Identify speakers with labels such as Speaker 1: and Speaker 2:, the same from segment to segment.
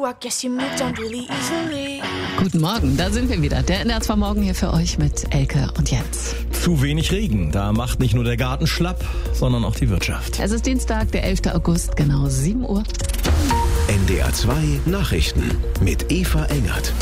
Speaker 1: you, I guess you moved on really easily.
Speaker 2: Guten Morgen, da sind wir wieder. Der NDR 2 Morgen hier für euch mit Elke und Jens.
Speaker 3: Zu wenig Regen, da macht nicht nur der Garten schlapp, sondern auch die Wirtschaft.
Speaker 2: Es ist Dienstag, der 11. August, genau 7 Uhr.
Speaker 4: NDR 2 Nachrichten mit Eva Engert.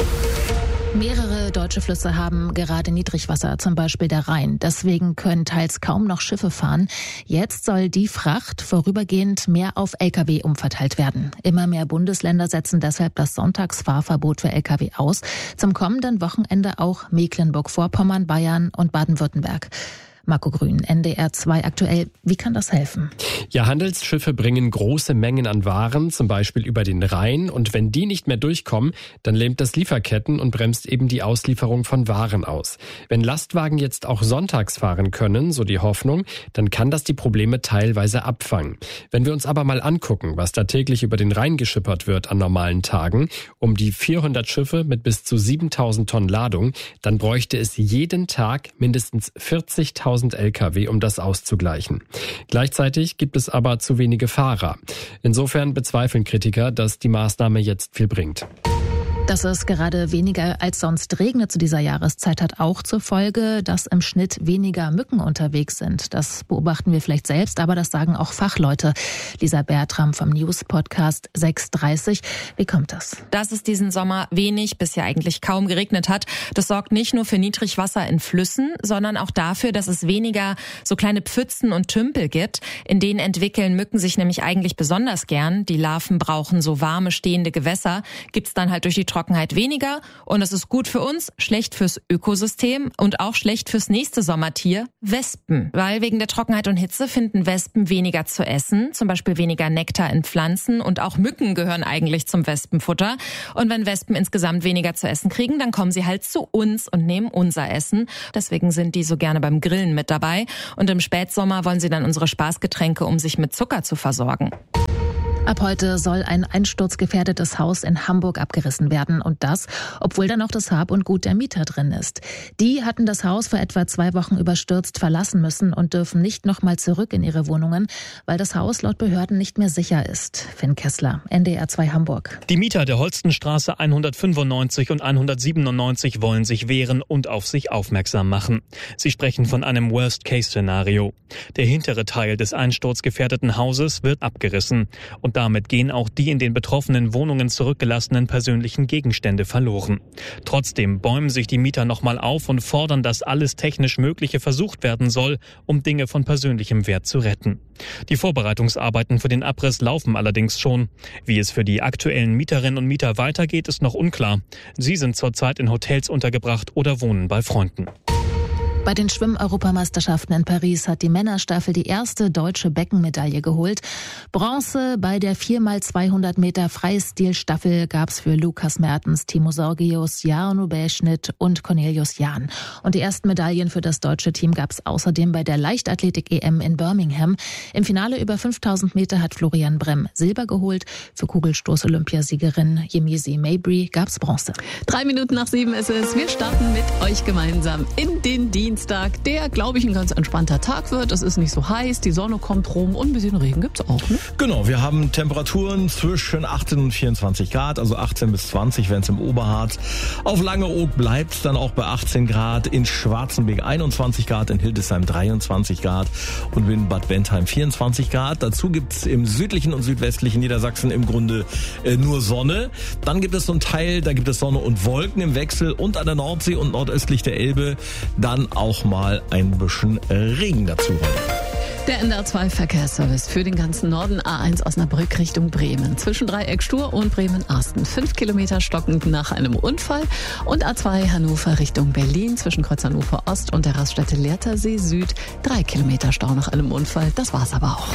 Speaker 5: Mehrere deutsche Flüsse haben gerade Niedrigwasser, zum Beispiel der Rhein. Deswegen können teils kaum noch Schiffe fahren. Jetzt soll die Fracht vorübergehend mehr auf Lkw umverteilt werden. Immer mehr Bundesländer setzen deshalb das Sonntagsfahrverbot für Lkw aus. Zum kommenden Wochenende auch Mecklenburg-Vorpommern, Bayern und Baden-Württemberg. Marco Grün, NDR 2 aktuell. Wie kann das helfen?
Speaker 6: Ja, Handelsschiffe bringen große Mengen an Waren, zum Beispiel über den Rhein. Und wenn die nicht mehr durchkommen, dann lähmt das Lieferketten und bremst eben die Auslieferung von Waren aus. Wenn Lastwagen jetzt auch sonntags fahren können, so die Hoffnung, dann kann das die Probleme teilweise abfangen. Wenn wir uns aber mal angucken, was da täglich über den Rhein geschippert wird an normalen Tagen, um die 400 Schiffe mit bis zu 7.000 Tonnen Ladung, dann bräuchte es jeden Tag mindestens 40.000 Lkw, um das auszugleichen. Gleichzeitig gibt es aber zu wenige Fahrer. Insofern bezweifeln Kritiker, dass die Maßnahme jetzt viel bringt.
Speaker 5: Dass es gerade weniger als sonst regnet zu dieser Jahreszeit, hat auch zur Folge, dass im Schnitt weniger Mücken unterwegs sind. Das beobachten wir vielleicht selbst, aber das sagen auch Fachleute. Lisa Bertram vom News-Podcast 6.30. Wie kommt das?
Speaker 7: Dass es diesen Sommer wenig bis ja eigentlich kaum geregnet hat, das sorgt nicht nur für Niedrigwasser in Flüssen, sondern auch dafür, dass es weniger so kleine Pfützen und Tümpel gibt. In denen entwickeln Mücken sich nämlich eigentlich besonders gern. Die Larven brauchen so warme, stehende Gewässer. Gibt's dann halt durch die Trockenheit weniger und das ist gut für uns, schlecht fürs Ökosystem und auch schlecht fürs nächste Sommertier, Wespen. Weil wegen der Trockenheit und Hitze finden Wespen weniger zu essen, zum Beispiel weniger Nektar in Pflanzen und auch Mücken gehören eigentlich zum Wespenfutter. Und wenn Wespen insgesamt weniger zu essen kriegen, dann kommen sie halt zu uns und nehmen unser Essen. Deswegen sind die so gerne beim Grillen mit dabei und im Spätsommer wollen sie dann unsere Spaßgetränke, um sich mit Zucker zu versorgen.
Speaker 5: Ab heute soll ein einsturzgefährdetes Haus in Hamburg abgerissen werden. Und das, obwohl da noch das Hab und Gut der Mieter drin ist. Die hatten das Haus vor etwa 2 Wochen überstürzt verlassen müssen und dürfen nicht nochmal zurück in ihre Wohnungen, weil das Haus laut Behörden nicht mehr sicher ist. Finn Kessler, NDR 2 Hamburg.
Speaker 8: Die Mieter der Holstenstraße 195 und 197 wollen sich wehren und auf sich aufmerksam machen. Sie sprechen von einem Worst-Case-Szenario. Der hintere Teil des einsturzgefährdeten Hauses wird abgerissen. Und damit gehen auch die in den betroffenen Wohnungen zurückgelassenen persönlichen Gegenstände verloren. Trotzdem bäumen sich die Mieter nochmal auf und fordern, dass alles technisch Mögliche versucht werden soll, um Dinge von persönlichem Wert zu retten. Die Vorbereitungsarbeiten für den Abriss laufen allerdings schon. Wie es für die aktuellen Mieterinnen und Mieter weitergeht, ist noch unklar. Sie sind zurzeit in Hotels untergebracht oder wohnen bei Freunden.
Speaker 5: Bei den Schwimm-Europameisterschaften in Paris hat die Männerstaffel die erste deutsche Beckenmedaille geholt. Bronze bei der 4x200 Meter Freistilstaffel gab's für Lukas Mertens, Timo Sorgius, Jarno Bäschnitt und Cornelius Jahn. Und die ersten Medaillen für das deutsche Team gab's außerdem bei der Leichtathletik-EM in Birmingham. Im Finale über 5000 Meter hat Florian Bremm Silber geholt. Für Kugelstoß-Olympiasiegerin Yemisi Mabry gab's Bronze.
Speaker 2: 3 Minuten nach 7 ist es. Wir starten mit euch gemeinsam in den Dienstag, der, glaube ich, ein ganz entspannter Tag wird. Es ist nicht so heiß, die Sonne kommt rum und ein bisschen Regen gibt's auch, ne?
Speaker 3: Genau, wir haben Temperaturen zwischen 18 und 24 Grad, also 18 bis 20, wenn es im Oberharz. Auf Langeoog bleibt es dann auch bei 18 Grad, in Schwarzenberg 21 Grad, in Hildesheim 23 Grad und in Bad Bentheim 24 Grad. Dazu gibt's im südlichen und südwestlichen Niedersachsen im Grunde nur Sonne. Dann gibt es so einen Teil, da gibt es Sonne und Wolken im Wechsel und an der Nordsee und nordöstlich der Elbe dann auch mal ein bisschen Regen dazu.
Speaker 2: Der NDR 2 Verkehrsservice für den ganzen Norden. A1 Osnabrück Richtung Bremen. Zwischen Dreieck Stur und Bremen-Arsten. 5 Kilometer stockend nach einem Unfall. Und A2 Hannover Richtung Berlin. Zwischen Kreuz Hannover Ost und der Raststätte Lehrtersee Süd. 3 Kilometer Stau nach einem Unfall. Das war's aber auch.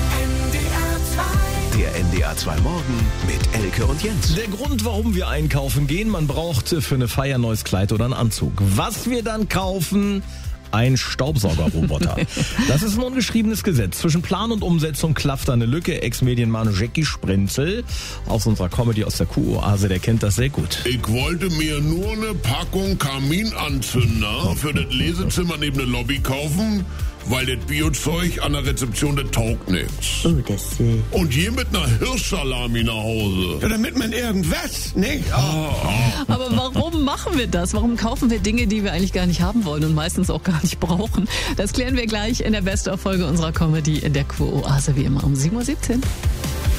Speaker 4: Der NDR 2 Morgen mit Elke und Jens.
Speaker 3: Der Grund, warum wir einkaufen gehen, man braucht für eine Feier ein neues Kleid oder einen Anzug. Was wir dann kaufen, ein Staubsaugerroboter. Das ist ein ungeschriebenes Gesetz. Zwischen Plan und Umsetzung klafft eine Lücke. Ex-Medienmann Jackie Sprenzel aus unserer Comedy aus der Kuh-Oase, der kennt das sehr gut.
Speaker 9: Ich wollte mir nur eine Packung Kaminanzünder für das Lesezimmer neben der Lobby kaufen. weil das Biozeug an der Rezeption, das taugt nichts.
Speaker 10: Oh, das...
Speaker 9: Und hier mit einer Hirschsalami nach Hause.
Speaker 10: Ja, damit man irgendwas, ne?
Speaker 2: Aber warum machen wir das? Warum kaufen wir Dinge, die wir eigentlich gar nicht haben wollen und meistens auch gar nicht brauchen? Das klären wir gleich in der Best-of-Folge unserer Comedy in der Kuroase, wie immer um 7:17 Uhr.